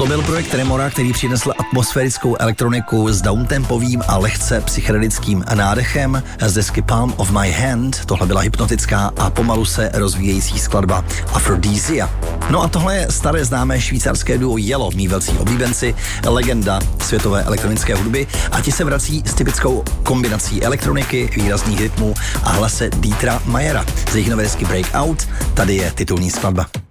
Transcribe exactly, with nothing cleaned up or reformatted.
To byl projekt Tremora, který přinesl atmosférickou elektroniku s downtempovým a lehce psychedelickým nádechem z desky Palm of My Hand. Tohle byla hypnotická a pomalu se rozvíjející skladba Aphrodisia. No a tohle je staré známé švýcarské duo Yellow, mý velcí oblíbenci, legenda světové elektronické hudby, a ti se vrací s typickou kombinací elektroniky, výrazných rytmů a hlase Dietera Mayera. Z jejich nové desky Breakout tady je titulní skladba.